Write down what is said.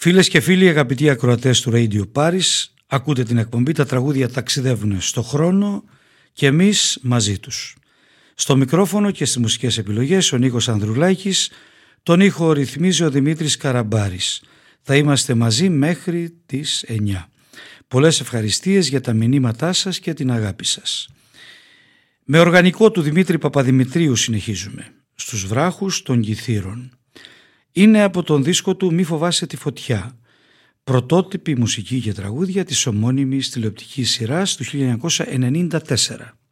Φίλες και φίλοι, αγαπητοί ακροατές του Radio Paris, ακούτε την εκπομπή «Τα τραγούδια ταξιδεύουν στο χρόνο» και εμείς μαζί τους. Στο μικρόφωνο και στις μουσικές επιλογές ο Νίκος Ανδρουλάκης, τον ήχο ρυθμίζει ο Δημήτρης Καραμπάρης. Θα είμαστε μαζί μέχρι τις 9. Πολλές ευχαριστίες για τα μηνύματά σας και την αγάπη σας. Με οργανικό του Δημήτρη Παπαδημητρίου συνεχίζουμε. Στους βράχους των Κιθήρων. Είναι από τον δίσκο του «Μη φοβάσαι τη φωτιά», πρωτότυπη μουσική και τραγούδια της ομώνυμης τηλεοπτικής σειράς του 1994.